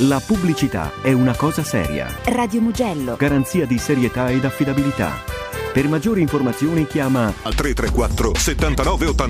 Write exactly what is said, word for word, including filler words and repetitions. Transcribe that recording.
La pubblicità è una cosa seria. Radio Mugello. Garanzia di serietà ed affidabilità. Per maggiori informazioni chiama al tre tre quattro settantanove ottantanove